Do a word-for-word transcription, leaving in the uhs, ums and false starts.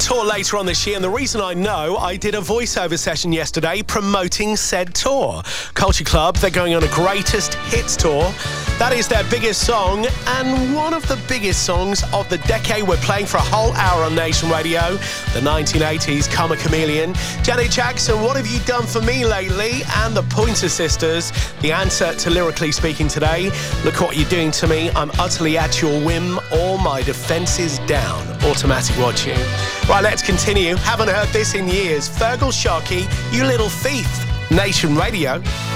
tour later on this year, and the reason I know, I did a voiceover session yesterday promoting said tour. Culture Club, they're going on a greatest hits tour. That is their biggest song, and one of the biggest songs of the decade. We're playing for a whole hour on Nation Radio. The nineteen eighties, Come a Chameleon. Janet Jackson, What Have You Done For Me Lately? And the Pointer Sisters, the answer to Lyrically Speaking today. Look What You're Doing To Me, I'm Utterly At Your Whim, All My Defences Down. Automatic watching. Right, let's continue. Haven't heard this in years. Fergal Sharkey, You Little Thief. Nation Radio.